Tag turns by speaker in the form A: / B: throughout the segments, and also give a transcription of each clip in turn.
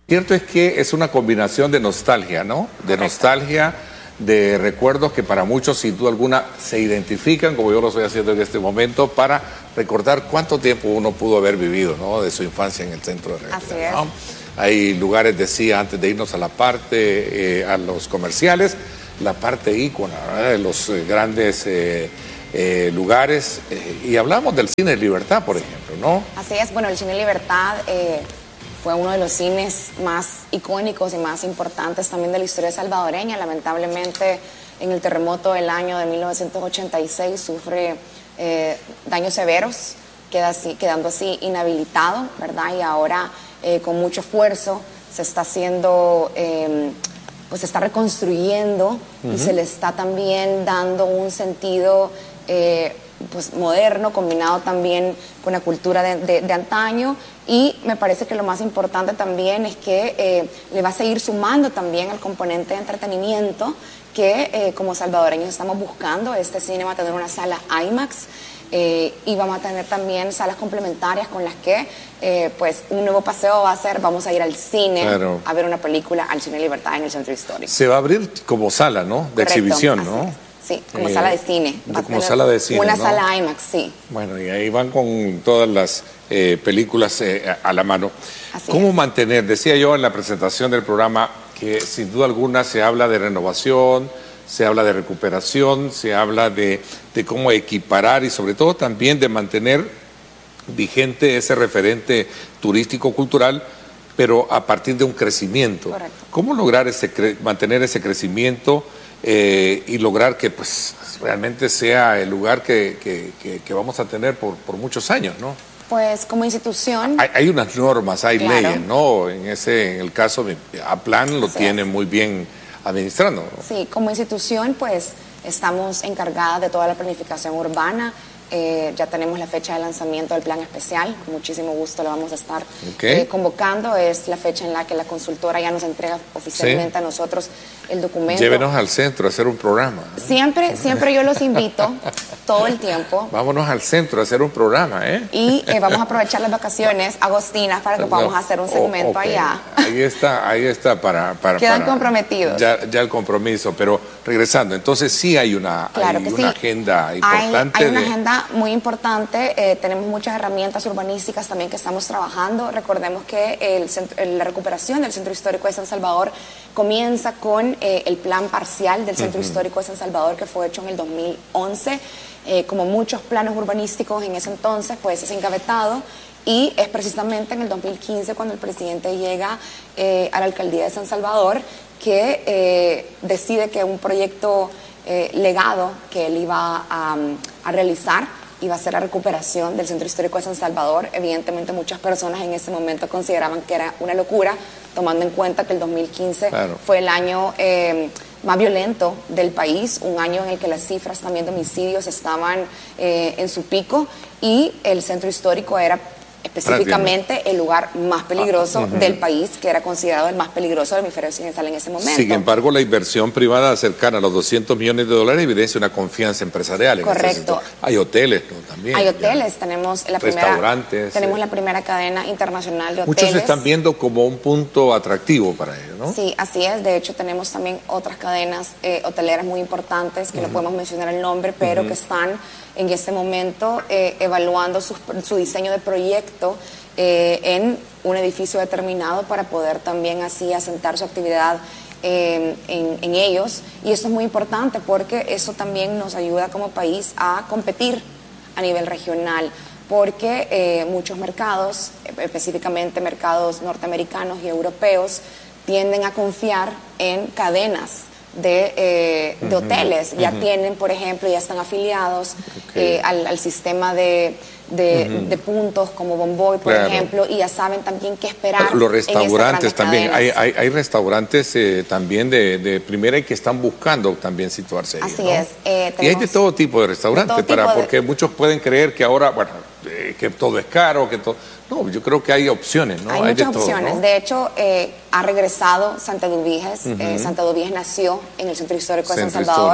A: Cierto es que es una combinación de nostalgia, ¿no? De nostalgia, de recuerdos que para muchos, sin duda alguna, se identifican, como yo lo estoy haciendo en este momento, para recordar cuánto tiempo uno pudo haber vivido, ¿no? De su infancia en el centro de Heredia.
B: Así es.
A: ¿No? Hay lugares, decía, antes de irnos a la parte, a los comerciales, la parte ícona, ¿verdad? De los grandes lugares. Y hablamos del Cine Libertad, por ejemplo, ¿no?
B: Así es. Bueno, el Cine Libertad fue uno de los cines más icónicos y más importantes también de la historia salvadoreña. Lamentablemente, en el terremoto del año de 1986 sufre daños severos, quedando así inhabilitado, ¿verdad? Y ahora, con mucho esfuerzo, se está haciendo, pues se está reconstruyendo y se le está también dando un sentido pues moderno, combinado también con la cultura de antaño. Y me parece que lo más importante también es que le va a seguir sumando también al componente de entretenimiento que como salvadoreños estamos buscando. Este cine va a tener una sala IMAX y vamos a tener también salas complementarias con las que pues un nuevo paseo va a ser, vamos a ir al cine, claro, a ver una película al Cine Libertad en el Centro Histórico.
A: Se va a abrir como sala, ¿no? De exhibición, ¿no?
B: Sí, como sala de cine.
A: Como sala de cine,
B: una,
A: ¿no?
B: sala IMAX, sí.
A: Bueno, y ahí van con todas las películas a la mano.
B: Así
A: ¿Cómo
B: es.
A: mantener? Decía yo en la presentación del programa que sin duda alguna se habla de renovación, se habla de recuperación, se habla de cómo equiparar y sobre todo también de mantener vigente ese referente turístico-cultural, pero a partir de un crecimiento.
B: Correcto.
A: ¿Cómo lograr mantener ese crecimiento y lograr que pues realmente sea el lugar que vamos a tener por muchos años, ¿no?
B: Pues como institución...
A: Hay unas normas, hay
B: claro,
A: leyes, ¿no? En el caso de APLAN lo tiene muy bien administrando, ¿no?
B: Sí, como institución pues estamos encargadas de toda la planificación urbana. Ya tenemos la fecha de lanzamiento del plan especial, con muchísimo gusto lo vamos a estar convocando. Es la fecha en la que la consultora ya nos entrega oficialmente a nosotros el documento.
A: Llévenos al centro a hacer un programa, ¿eh?
B: Siempre yo los invito, todo el tiempo.
A: Vámonos al centro a hacer un programa, ¿eh?
B: Y vamos a aprovechar las vacaciones agostinas para que podamos hacer un segmento allá.
A: Ahí está para
B: Quedan comprometidos.
A: Ya el compromiso, pero regresando, entonces sí hay una,
B: claro
A: una agenda importante.
B: Hay una agenda muy importante, tenemos muchas herramientas urbanísticas también que estamos trabajando. Recordemos que la recuperación del Centro Histórico de San Salvador comienza con el plan parcial del Centro Histórico de San Salvador, que fue hecho en el 2011. Como muchos planos urbanísticos en ese entonces, pues es engavetado, y es precisamente en el 2015 cuando el presidente llega a la alcaldía de San Salvador que decide que un proyecto legado que él iba a realizar iba a ser la recuperación del Centro Histórico de San Salvador. Evidentemente muchas personas en ese momento consideraban que era una locura, tomando en cuenta que el 2015 fue el año más violento del país, un año en el que las cifras también de homicidios estaban en su pico, y el Centro Histórico era específicamente el lugar más peligroso del país, que era considerado el más peligroso del hemisferio occidental en ese momento.
A: Sin embargo, la inversión privada cercana a los $200 millones evidencia una confianza empresarial.
B: Correcto.
A: Hay hoteles, ¿no? También.
B: Hay hoteles, tenemos la
A: restaurantes.
B: Tenemos la primera cadena internacional de hoteles.
A: Muchos se están viendo como un punto atractivo para ellos, ¿no?
B: Sí, así es. De hecho, tenemos también otras cadenas hoteleras muy importantes, que no podemos mencionar el nombre, pero que están en este momento evaluando su diseño de proyecto en un edificio determinado para poder también así asentar su actividad en ellos. Y eso es muy importante porque eso también nos ayuda como país a competir a nivel regional, porque muchos mercados, específicamente mercados norteamericanos y europeos, tienden a confiar en cadenas de hoteles. Ya tienen, por ejemplo, ya están afiliados al sistema de puntos como Bomboy, por ejemplo, y ya saben también qué esperar.
A: Los restaurantes también, hay restaurantes también de primera y que están buscando también situarse ahí.
B: Así es.
A: Y hay de todo tipo de restaurantes, porque muchos pueden creer que ahora, bueno, que todo es caro, que todo... No, yo creo que hay opciones, ¿no?
B: Hay muchas opciones. ¿No? De hecho, ha regresado Santa Eduviges. Santa Eduviges nació en el Centro Histórico de San Salvador.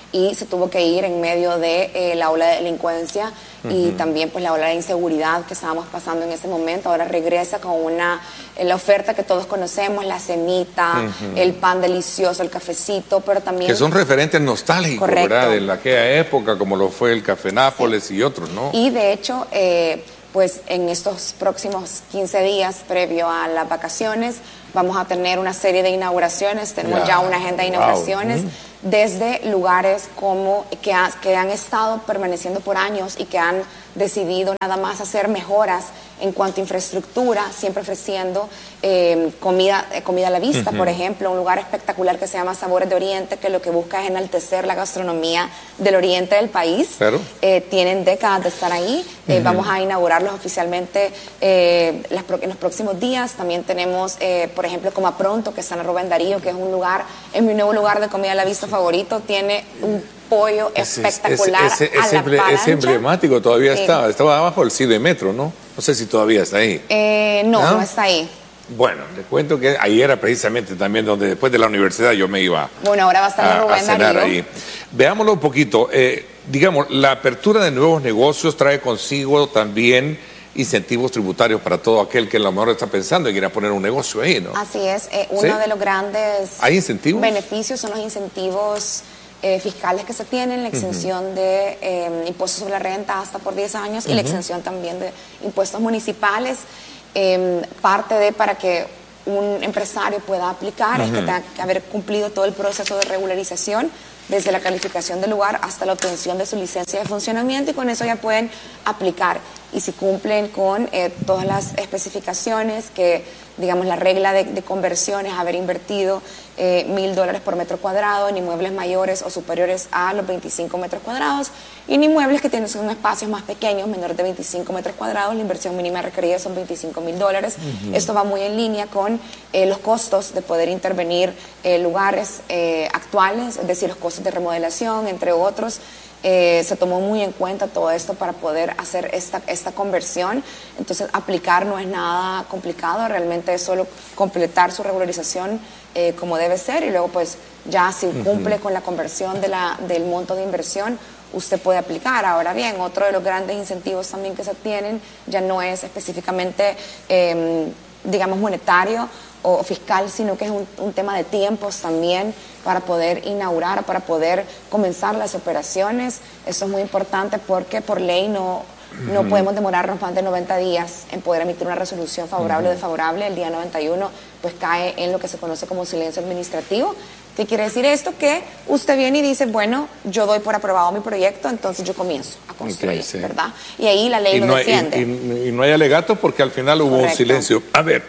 B: y se tuvo que ir en medio de la ola de delincuencia y también pues la ola de inseguridad que estábamos pasando en ese momento. Ahora regresa con la oferta que todos conocemos, la cenita, el pan delicioso, el cafecito, pero también...
A: Que son referentes nostálgicos, ¿verdad? De aquella época, como lo fue el Café Nápoles y otros, ¿no?
B: Y de hecho, pues en estos próximos 15 días, previo a las vacaciones, vamos a tener una serie de inauguraciones, tenemos ya una agenda de inauguraciones desde lugares como que han estado permaneciendo por años y que han decidido nada más hacer mejoras en cuanto a infraestructura, siempre ofreciendo comida a la vista, por ejemplo, un lugar espectacular que se llama Sabores de Oriente, que lo que busca es enaltecer la gastronomía del oriente del país. Claro. Tienen décadas de estar ahí, vamos a inaugurarlos oficialmente en los próximos días. También tenemos, por ejemplo, Coma Pronto, que está en Rubén Darío, que es un lugar, es mi nuevo lugar de comida a la vista favorito, tiene un pollo espectacular a la plancha.
A: Es emblemático, todavía estaba abajo del CIDE Metro, ¿no? No sé si todavía está ahí.
B: No está ahí.
A: Bueno, le cuento que ahí era precisamente también donde después de la universidad yo me iba
B: ahora va a estar en Rubén Darío.
A: Ahí. Veámoslo un poquito. Digamos, la apertura de nuevos negocios trae consigo también incentivos tributarios para todo aquel que a lo mejor está pensando en ir a poner un negocio ahí, ¿no?
B: Así es. Uno de los grandes
A: ¿Hay incentivos?
B: Beneficios son los incentivos fiscales que se tienen, la exención de impuestos sobre la renta hasta por 10 años y la exención también de impuestos municipales. Parte de para que un empresario pueda aplicar es que tenga que haber cumplido todo el proceso de regularización, desde la calificación del lugar hasta la obtención de su licencia de funcionamiento, y con eso ya pueden aplicar. Y si cumplen con todas las especificaciones, que digamos la regla de conversión es haber invertido $1,000 por metro cuadrado en inmuebles mayores o superiores a los 25 metros cuadrados, y en inmuebles que tienen espacios más pequeños, menores de 25 metros cuadrados, la inversión mínima requerida son $25,000. Esto va muy en línea con los costos de poder intervenir lugares actuales, es decir, los costos de remodelación, entre otros. Se tomó muy en cuenta todo esto para poder hacer esta conversión. Entonces aplicar no es nada complicado, realmente es solo completar su regularización como debe ser, y luego pues ya si cumple con la conversión del monto de inversión, usted puede aplicar. Ahora bien, otro de los grandes incentivos también que se tienen ya no es específicamente digamos monetario o fiscal, sino que es un tema de tiempos también para poder inaugurar, para poder comenzar las operaciones. Eso es muy importante porque por ley no podemos demorarnos más de 90 días en poder emitir una resolución favorable o desfavorable. El día 91 pues cae en lo que se conoce como silencio administrativo. ¿Qué quiere decir esto? Que usted viene y dice, bueno, yo doy por aprobado mi proyecto, entonces yo comienzo a construir, ¿verdad? Y ahí la ley lo defiende.
A: Y no hay alegato porque al final hubo un silencio. A ver,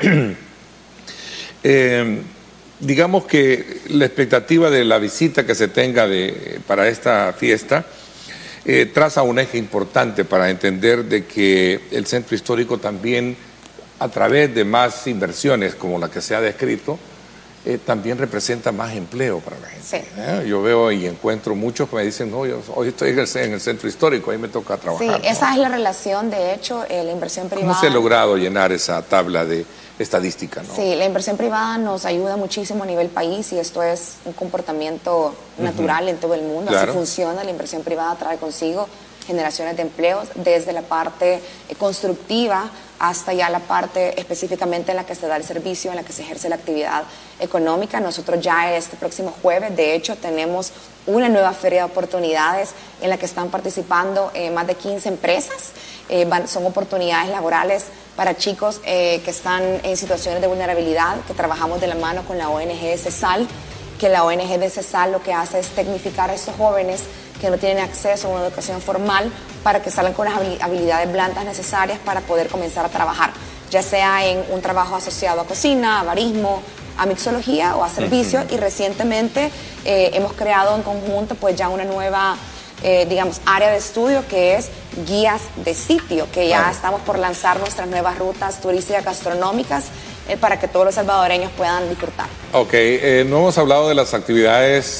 A: digamos que la expectativa de la visita que se tenga para esta fiesta traza un eje importante para entender de que el centro histórico también, a través de más inversiones como la que se ha descrito, también representa más empleo para la gente. Sí. Yo veo y encuentro muchos que me dicen, no, yo hoy estoy en el centro histórico, ahí me toca trabajar.
B: Sí, esa es la relación, de hecho, la inversión privada.
A: ¿Cómo se ha logrado llenar esa tabla de estadística, ¿no?
B: Sí, la inversión privada nos ayuda muchísimo a nivel país, y esto es un comportamiento natural en todo el mundo. Claro. Así funciona, la inversión privada trae consigo generaciones de empleos, desde la parte constructiva hasta ya la parte específicamente en la que se da el servicio, en la que se ejerce la actividad económica. Nosotros ya este próximo jueves, de hecho, tenemos una nueva feria de oportunidades en la que están participando más de 15 empresas. Son oportunidades laborales para chicos que están en situaciones de vulnerabilidad, que trabajamos de la mano con la ONG CESAL, que la ONG de CESAL lo que hace es tecnificar a estos jóvenes que no tienen acceso a una educación formal para que salgan con las habilidades blandas necesarias para poder comenzar a trabajar, ya sea en un trabajo asociado a cocina, a barismo, a mixología o a servicios. Y recientemente hemos creado en conjunto pues ya una nueva digamos área de estudio que es guías de sitio, que ya estamos por lanzar nuestras nuevas rutas turísticas gastronómicas para que todos los salvadoreños puedan disfrutar. Ok,
A: no hemos hablado de las actividades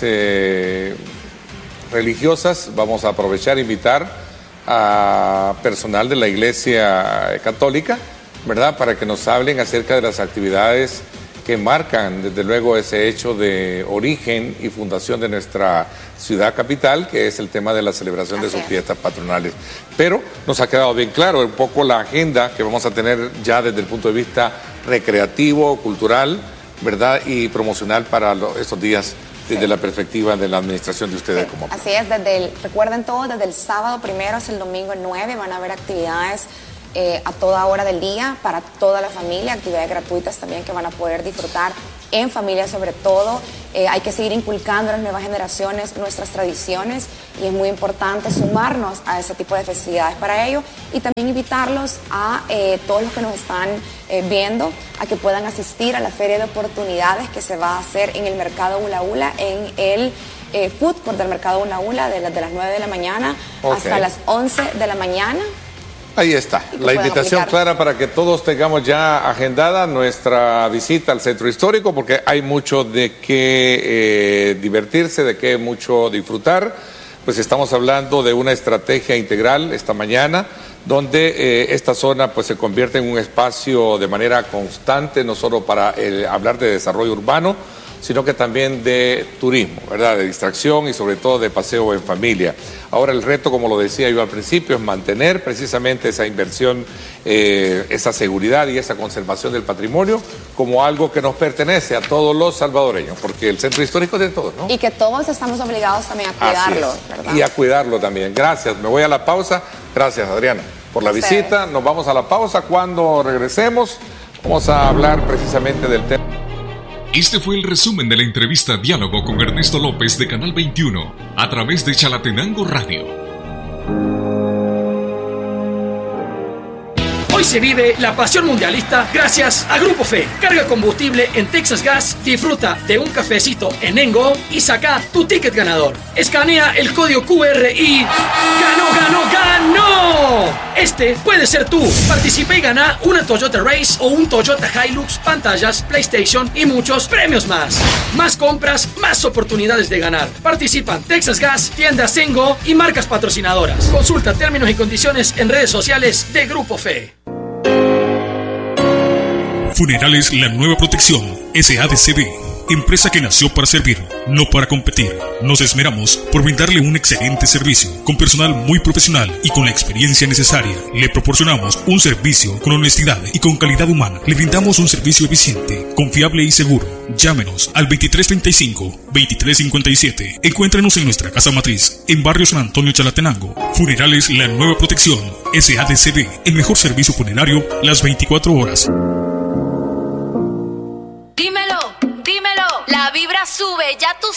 A: religiosas. Vamos a aprovechar e invitar a personal de la Iglesia Católica, ¿verdad?, para que nos hablen acerca de las actividades que marcan desde luego ese hecho de origen y fundación de nuestra ciudad capital, que es el tema de la celebración de sus fiestas patronales. Pero nos ha quedado bien claro un poco la agenda que vamos a tener ya desde el punto de vista recreativo, cultural, ¿verdad? Y promocional para estos días desde la perspectiva de la administración de ustedes como.
B: Así es, recuerden todo, desde el sábado 1 hasta el domingo 9 van a haber actividades a toda hora del día para toda la familia, actividades gratuitas también que van a poder disfrutar en familia sobre todo. Hay que seguir inculcando a las nuevas generaciones nuestras tradiciones y es muy importante sumarnos a ese tipo de festividades para ello y también invitarlos a todos los que nos están viendo a que puedan asistir a la Feria de Oportunidades que se va a hacer en el Mercado Ula Ula, en el Food Court del Mercado Ula Ula de las 9 de la mañana hasta las 11 de la mañana.
A: Ahí está, la invitación clara para que todos tengamos ya agendada nuestra visita al centro histórico, porque hay mucho de qué divertirse, de qué mucho disfrutar. Pues estamos hablando de una estrategia integral esta mañana, donde esta zona pues se convierte en un espacio de manera constante, no solo para hablar de desarrollo urbano, sino que también de turismo, ¿verdad? De distracción y sobre todo de paseo en familia. Ahora el reto, como lo decía yo al principio, es mantener precisamente esa inversión, esa seguridad y esa conservación del patrimonio como algo que nos pertenece a todos los salvadoreños, porque el centro histórico es de todos, ¿no?
B: Y que todos estamos obligados también a cuidarlo, ¿verdad?
A: Y a cuidarlo también. Gracias, me voy a la pausa. Gracias, Adriana, por la visita. Nos vamos a la pausa. Cuando regresemos, vamos a hablar precisamente del tema.
C: Este fue el resumen de la entrevista Diálogo con Ernesto López de Canal 21 a través de Chalatenango Radio.
D: Hoy se vive la pasión mundialista gracias a Grupo Fe. Carga combustible en Texas Gas, disfruta de un cafecito en Engo y saca tu ticket ganador. Escanea el código QR y ¡ganó, ganó, ganó! Este puede ser tú. Participa y gana una Toyota Race o un Toyota Hilux, pantallas, PlayStation y muchos premios más. Más compras, más oportunidades de ganar. Participan Texas Gas, tiendas Engo y marcas patrocinadoras. Consulta términos y condiciones en redes sociales de Grupo Fe.
E: Funerales La Nueva Protección, SADCB, empresa que nació para servir, no para competir. Nos esmeramos por brindarle un excelente servicio, con personal muy profesional y con la experiencia necesaria. Le proporcionamos un servicio con honestidad y con calidad humana. Le brindamos un servicio eficiente, confiable y seguro. Llámenos al 2335-2357. Encuéntrenos en nuestra casa matriz, en Barrio San Antonio, Chalatenango. Funerales La Nueva Protección, SADCB, el mejor servicio funerario las 24 horas.
F: Dímelo, la vibra sube, ya tú